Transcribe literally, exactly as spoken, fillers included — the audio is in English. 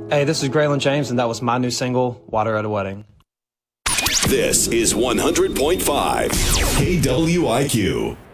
Hey, this is Graylin James, and that was my new single, Water at a Wedding. This is one hundred point five K W I Q.